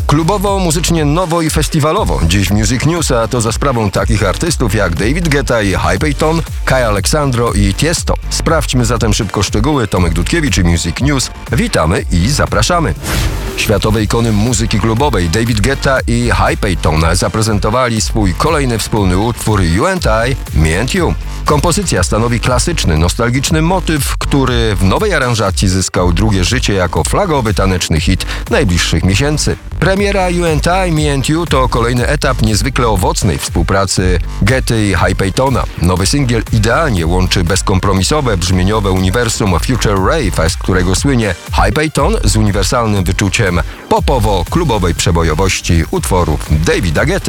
Klubowo, muzycznie nowo i festiwalowo. Dziś w Music News, a to za sprawą takich artystów jak David Guetta i Hi-Payton, Kai Alexandro i Tiesto. Sprawdźmy zatem szybko szczegóły. Tomek Dudkiewicz i Music News. Witamy i zapraszamy. Światowe ikony muzyki klubowej David Guetta i Hi-Payton zaprezentowali swój kolejny wspólny utwór You and I, Me and You. Kompozycja stanowi klasyczny, nostalgiczny motyw, który w nowej aranżacji zyskał drugie życie jako flagowy taneczny hit najbliższych miesięcy. Premiera You and I, Me and You to kolejny etap niezwykle owocnej współpracy Guetty i Hi-Paytona. Nowy singiel idealnie łączy bezkompromisowe, brzmieniowe uniwersum Future Rave, z którego słynie Hi-Payton z uniwersalnym wyczuciem popowo-klubowej przebojowości utworów Davida Guetty.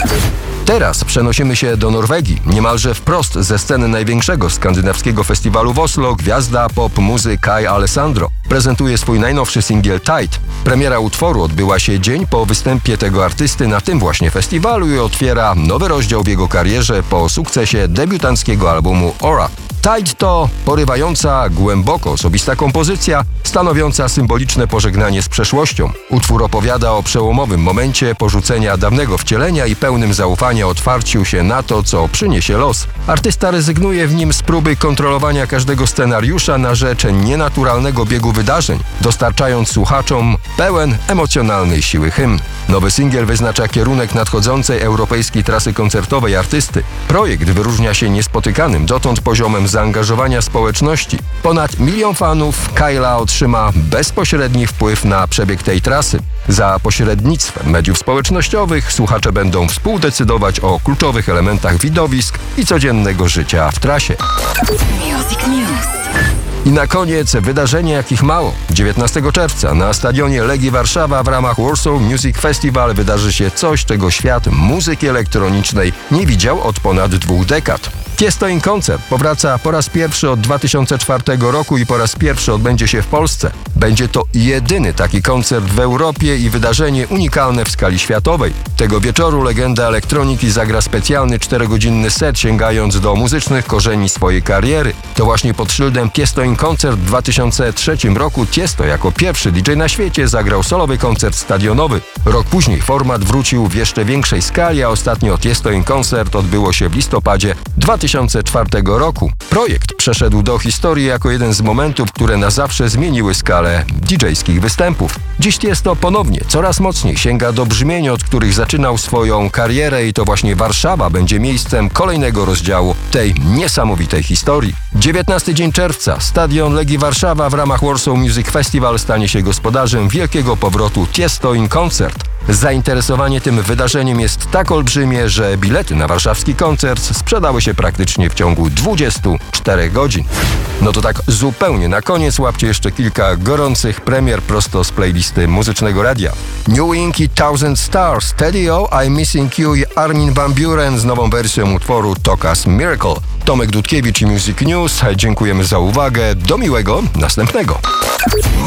Teraz przenosimy się do Norwegii. Niemalże wprost ze sceny największego skandynawskiego festiwalu w Oslo gwiazda pop muzy Kai Alessandro prezentuje swój najnowszy singiel Tide. Premiera utworu odbyła się dzień po występie tego artysty na tym właśnie festiwalu i otwiera nowy rozdział w jego karierze po sukcesie debiutanckiego albumu Aura. Tide to porywająca, głęboko osobista kompozycja, stanowiąca symboliczne pożegnanie z przeszłością. Utwór opowiada o przełomowym momencie porzucenia dawnego wcielenia i pełnym zaufania otwarciu się na to, co przyniesie los. Artysta rezygnuje w nim z próby kontrolowania każdego scenariusza na rzecz nienaturalnego biegu wydarzeń, dostarczając słuchaczom pełen emocjonalnej siły hymn. Nowy singiel wyznacza kierunek nadchodzącej europejskiej trasy koncertowej artysty. Projekt wyróżnia się niespotykanym dotąd poziomem zaangażowania społeczności. Ponad 1 milion fanów Kyla otrzyma bezpośredni wpływ na przebieg tej trasy. Za pośrednictwem mediów społecznościowych słuchacze będą współdecydować o kluczowych elementach widowisk i codziennego życia w trasie. Music News. I na koniec wydarzenie jakich mało. 19 czerwca na stadionie Legii Warszawa w ramach Warsaw Music Festival wydarzy się coś, czego świat muzyki elektronicznej nie widział od ponad 2 dekad. Tiesto in Concert powraca po raz pierwszy od 2004 roku i po raz pierwszy odbędzie się w Polsce. Będzie to jedyny taki koncert w Europie i wydarzenie unikalne w skali światowej. Tego wieczoru legenda elektroniki zagra specjalny 4-godzinny set, sięgając do muzycznych korzeni swojej kariery. To właśnie pod szyldem Tiesto in Concert w 2003 roku Tiesto jako pierwszy DJ na świecie zagrał solowy koncert stadionowy. Rok później format wrócił w jeszcze większej skali, a ostatnio Tiesto in Concert odbyło się w listopadzie 2004 roku. Projekt przeszedł do historii jako jeden z momentów, które na zawsze zmieniły skalę DJ-skich występów. Dziś Tiesto ponownie coraz mocniej sięga do brzmień, od których zaczynał swoją karierę i to właśnie Warszawa będzie miejscem kolejnego rozdziału tej niesamowitej historii. 19 dzień czerwca stadion Legii Warszawa w ramach Warsaw Music Festival stanie się gospodarzem wielkiego powrotu Tiesto in Concert. Zainteresowanie tym wydarzeniem jest tak olbrzymie, że bilety na warszawski koncert sprzedały się praktycznie w ciągu 24 godzin. No to tak zupełnie na koniec łapcie jeszcze kilka gorących premier prosto z playlisty Muzycznego Radia. New Ink i Thousand Stars, Teddy O, I'm Missing You i Armin van Buuren z nową wersją utworu Toka's Miracle. Tomek Dudkiewicz i Music News. Dziękujemy za uwagę. Do miłego następnego.